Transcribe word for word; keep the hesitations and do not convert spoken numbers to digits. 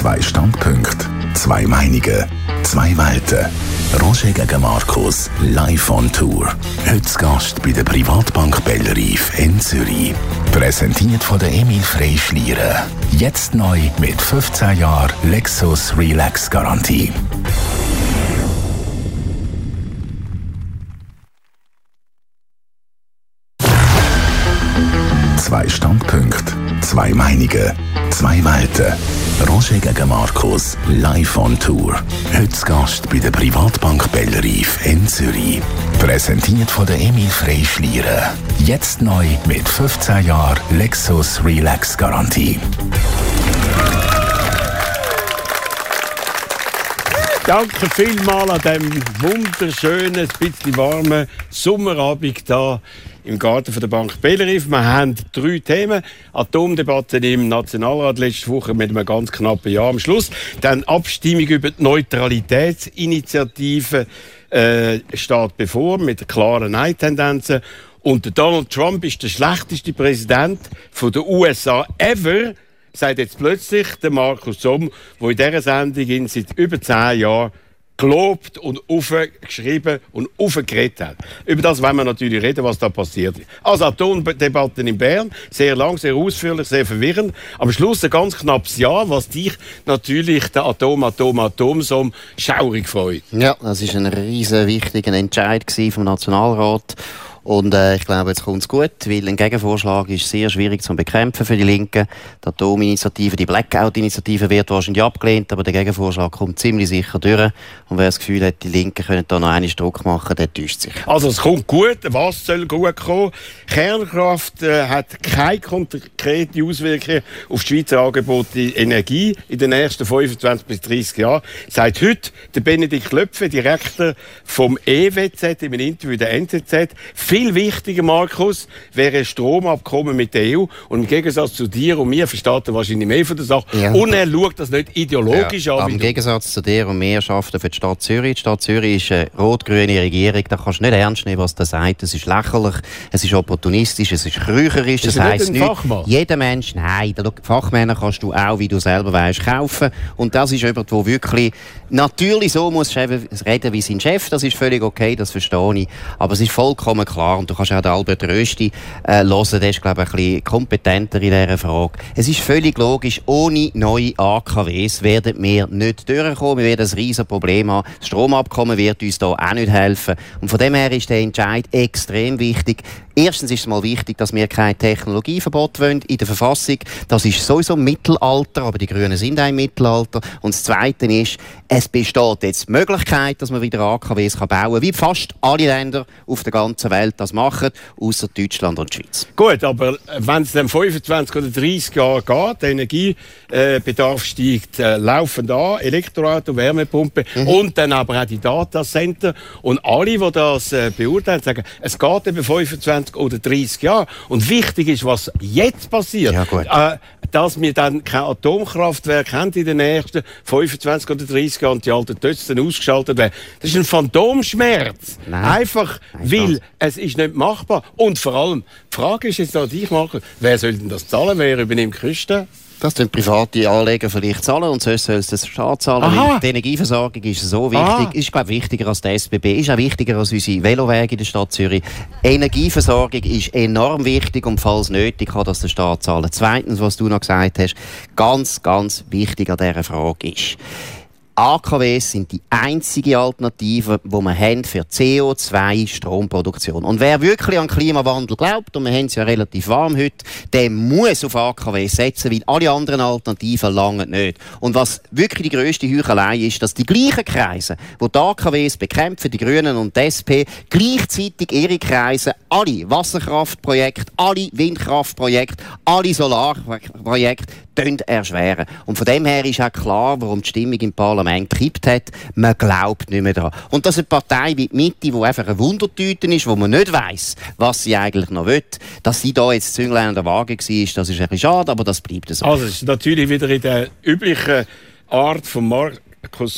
Zwei Standpunkte, zwei Meinungen, zwei Welten. Roger gegen Markus, live on Tour. Heute zu Gast bei der Privatbank Bellerive in Zürich. Präsentiert von der Emil Frey Schlieren. Jetzt neu mit fünfzehn Jahren Lexus Relax Garantie. Zwei Standpunkte, zwei Meinungen, zwei Welten. Roger gegen Markus, live on Tour. Heute zu Gast bei der Privatbank Bellerive in Zürich. Präsentiert von der Emil Frey Schlieren. Jetzt neu mit fünfzehn Jahren Lexus Relax Garantie. Danke vielmals an diesem wunderschönen, ein bisschen warmen Sommerabend hier im Garten von der Bank Bellerive. Wir haben drei Themen. Atomdebatte im Nationalrat letzte Woche mit einem ganz knappen Ja am Schluss. Dann Abstimmung über die Neutralitätsinitiative äh, steht bevor, mit klaren Nein-Tendenzen. Und Donald Trump ist der schlechteste Präsident von der U S A ever, sagt jetzt plötzlich der Markus Somm, der in dieser Sendung seit über zehn Jahren gelobt und aufgeschrieben und aufgeredet hat. Über das wollen wir natürlich reden, was da passiert ist. Also Atomdebatten in Bern, sehr lang, sehr ausführlich, sehr verwirrend. Am Schluss ein ganz knappes Ja, was dich natürlich der Atom, Atom, Atom-Somm schaurig freut. Ja, das war ein riesen wichtiger Entscheid vom Nationalrat. Und äh, ich glaube, jetzt kommt es gut, weil ein Gegenvorschlag ist sehr schwierig zu bekämpfen für die Linken. Die Atominitiative, die Blackout-Initiative wird wahrscheinlich abgelehnt, aber der Gegenvorschlag kommt ziemlich sicher durch. Und wer das Gefühl hat, die Linken können da noch einen Druck machen, der täuscht sich. Also es kommt gut, was soll gut kommen? Kernkraft äh, hat keine konkrete Auswirkungen auf die Schweizer Angebote Energie in den nächsten fünfundzwanzig bis dreißig Jahren. Sagt heute der Benedikt Löpfe, Direktor vom E W Z, im Interview der N Z Z, viel wichtiger, Markus, wäre ein Stromabkommen mit der E U. Und im Gegensatz zu dir und mir versteht er wahrscheinlich mehr von der Sache. Ja. Und er schaut das nicht ideologisch ja, an. Im Gegensatz zu dir und mir schafft er für die Stadt Zürich. Die Stadt Zürich ist eine rot-grüne Regierung. Da kannst du nicht ernst nehmen, was er sagt. Es ist lächerlich, es ist opportunistisch, es ist krücherisch. Das heisst nicht, jeder Mensch, nein, Fachmänner kannst du auch, wie du selber weißt, kaufen. Und das ist jemand, der wirklich natürlich so muss reden wie sein Chef. Das ist völlig okay, das verstehe ich. Aber es ist vollkommen klar. Und du kannst auch den Albert Rösti äh, hören, der ist, glaube ich, ein bisschen kompetenter in dieser Frage. Es ist völlig logisch, ohne neue A K Ws werden wir nicht durchkommen. Wir werden ein riesen Problem haben. Das Stromabkommen wird uns da auch nicht helfen. Und von dem her ist der Entscheid extrem wichtig. Erstens ist es mal wichtig, dass wir kein Technologieverbot wollen in der Verfassung. Das ist sowieso Mittelalter, aber die Grünen sind auch im Mittelalter. Und das Zweite ist, es besteht jetzt die Möglichkeit, dass man wieder A K Ws bauen kann, wie fast alle Länder auf der ganzen Welt das machen, außer Deutschland und die Schweiz. Gut, aber wenn es dann fünfundzwanzig oder dreißig Jahre geht, der Energiebedarf steigt äh, laufend an, Elektroauto, Wärmepumpe mhm. und dann aber auch die Datacenter. Und alle, die das äh, beurteilen, sagen, es geht eben fünfundzwanzig oder dreißig Jahre. Und wichtig ist, was jetzt passiert. Ja, gut. Äh, dass wir dann kein Atomkraftwerk haben in den nächsten fünfundzwanzig oder dreißig Jahren und die alten Töchter dann ausgeschaltet werden. Das ist ein Phantomschmerz. Nein. Einfach, Nein, weil es ist nicht machbar. Und vor allem, die Frage ist jetzt an dich, Markus, wer soll denn das zahlen? Wer übernimmt die Kosten? Das tun private Anleger vielleicht zahlen und sonst soll es der Staat zahlen. Die Energieversorgung ist so wichtig, Aha. ist glaube wichtiger als der S B B, ist auch wichtiger als unsere Velowege in der Stadt Zürich. Energieversorgung ist enorm wichtig und falls nötig kann das der Staat zahlen. Zweitens, was du noch gesagt hast, ganz, ganz wichtig an dieser Frage ist, A K Ws sind die einzige Alternative, die wir haben für C O zwei Stromproduktion. Und wer wirklich an Klimawandel glaubt, und wir haben es ja relativ warm heute, der muss auf A K Ws setzen, weil alle anderen Alternativen langen nicht. Und was wirklich die grösste Heuchelei ist, dass die gleichen Kreise, die die A K Ws bekämpfen, die Grünen und die S P, gleichzeitig ihre Kreise, alle Wasserkraftprojekte, alle Windkraftprojekte, alle Solarprojekte, erschweren. Und von dem her ist auch klar, warum die Stimmung im Parlament gekippt hat. Man glaubt nicht mehr daran. Und dass eine Partei wie die Mitte, die einfach eine Wundertüte ist, wo man nicht weiss, was sie eigentlich noch will, dass sie da jetzt Zünglein an der Waage war, das ist ein bisschen schade, aber das bleibt so. Also es ist natürlich wieder in der üblichen Art von Markus